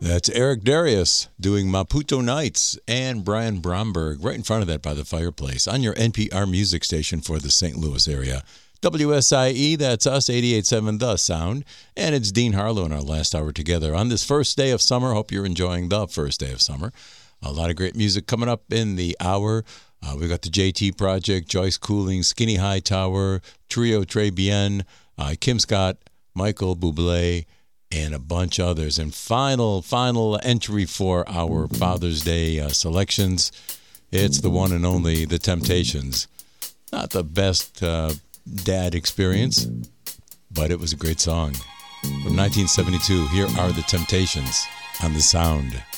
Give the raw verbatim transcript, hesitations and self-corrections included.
That's Eric Darius doing Maputo Nights and Brian Bromberg right in front of that by the fireplace on your N P R music station for the Saint Louis area. W S I E, that's us, eighty-eight point seven The Sound. And it's Dean Harlow in our last hour together on this first day of summer. Hope you're enjoying the first day of summer. A lot of great music coming up in the hour. Uh, we got the J T Project, Joyce Cooling, Skinny Hightower, Trio Très Bien, uh, Kim Scott, Michael Bublé, and a bunch others. And final, final entry for our Father's Day uh, selections. It's the one and only The Temptations. Not the best uh, dad experience, but it was a great song. From nineteen seventy-two, here are The Temptations on The Sound.